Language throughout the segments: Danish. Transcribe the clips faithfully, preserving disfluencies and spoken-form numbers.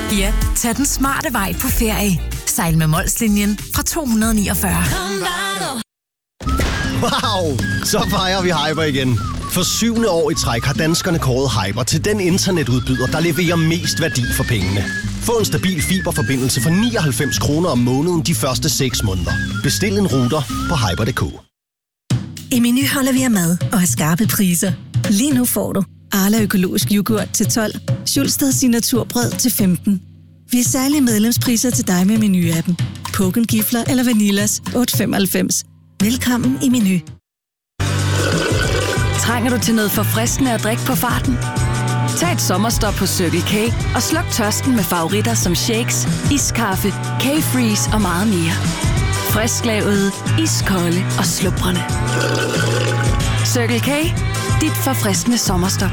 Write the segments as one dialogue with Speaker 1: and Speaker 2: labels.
Speaker 1: Ja, tag den smarte vej på ferie. Sejl med Molslinjen fra to hundrede niogfyrre.
Speaker 2: Wow, så fejrer vi Hyper igen. For syvende år i træk har danskerne kåret Hyper til den internetudbyder, der leverer mest værdi for pengene. Få en stabil fiberforbindelse for nioghalvfems kroner om måneden de første seks måneder. Bestil en router på hyper punktum d k.
Speaker 3: I Meny holder vi af mad og har skarpe priser. Lige nu får du Arla økologisk yoghurt til tolv, Schulstad signaturbrød til femten. Vi har særlige medlemspriser til dig med Meny-appen. Poken Gifler eller Vanillas otte femoghalvfems. Velkommen i Meny.
Speaker 4: Trænger du til noget forfriskende at drikke på farten? Tag et sommerstop på Circle K og sluk tørsten med favoritter som shakes, iskaffe, K-Freeze og meget mere. Frisklavet, iskolde og slubrende. Circle K, dit forfriskende sommerstop.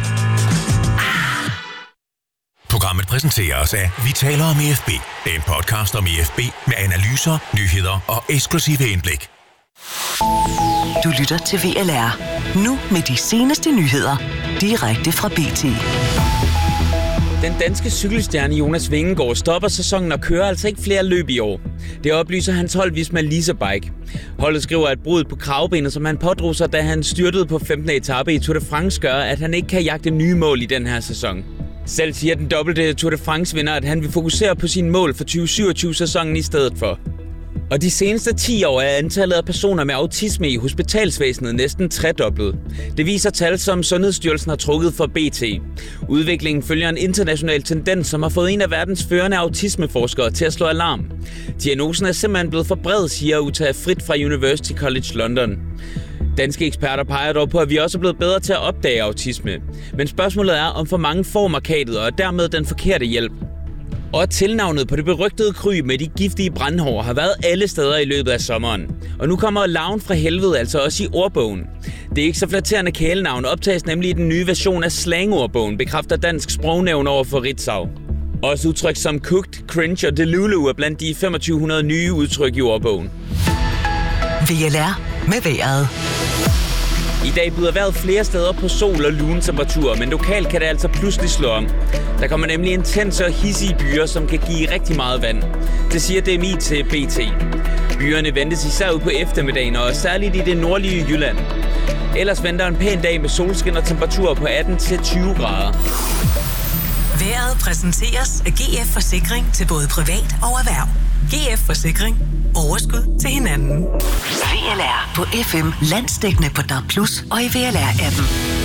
Speaker 5: Programmet præsenteres af Vi taler om E F B. En podcast om E F B med analyser, nyheder og eksklusive indblik.
Speaker 6: Du lytter til V L R. Nu med de seneste nyheder. Direkte fra B T.
Speaker 7: Den danske cykelstjerne Jonas Vingegaard stopper sæsonen og kører altså ikke flere løb i år. Det oplyser hans hold Visma Lease Bike. Holdet skriver, at bruddet på kravbenet, som han pådrog sig, da han styrtede på femtende etape i Tour de France, gør, at han ikke kan jagte nye mål i den her sæson. Selv siger den dobbelte Tour de France-vinder, at han vil fokusere på sine mål for tyve syvogtyve-sæsonen i stedet for. Og de seneste ti år er antallet af personer med autisme i hospitalsvæsenet næsten tredoblet. Det viser tal, som Sundhedsstyrelsen har trukket for B T. Udviklingen følger en international tendens, som har fået en af verdens førende autismeforskere til at slå alarm. Diagnosen er simpelthen blevet for bred, siger Uta Frit fra University College London. Danske eksperter peger dog på, at vi også er blevet bedre til at opdage autisme. Men spørgsmålet er, om for mange får markatet og dermed den forkerte hjælp. Og tilnavnet på det berygtede kryb med de giftige brandhår har været alle steder i løbet af sommeren. Og nu kommer Larven fra helvede altså også i ordbogen. Det er ikke så flatterende kælenavn, optages nemlig i den nye version af slangordbogen, bekræfter Dansk Sprognævn over for Ritzau. Også udtryk som cooked, cringe og delulu er blandt de femogtyve hundrede nye udtryk i ordbogen.
Speaker 6: V L R med vejret.
Speaker 7: I dag byder vejret flere steder på sol og lune temperaturer, men lokalt kan det altså pludselig slå om. Der kommer nemlig intense og hissige byer, som kan give rigtig meget vand. Det siger D M I til B T. Byerne ventes især ud på eftermiddagen og særligt i det nordlige Jylland. Ellers venter en pæn dag med solskin og temperaturer på atten til tyve grader.
Speaker 1: Vejret præsenteres af G F Forsikring til både privat og erhverv. G F Forsikring. Overskud til hinanden.
Speaker 6: V L R på F M, landsdækkende på D A B plus, og i V L R-appen.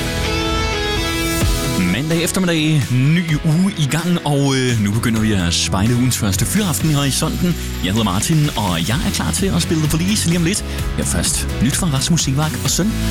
Speaker 8: Mandag eftermiddag, ny uge i gang, og øh, nu begynder vi at spejle ugens første fyraften i horisonten. Jeg hedder Martin, og jeg er klar til at spille The Police lige om lidt. Her først nyt fra Rasmus Sevak og Søn.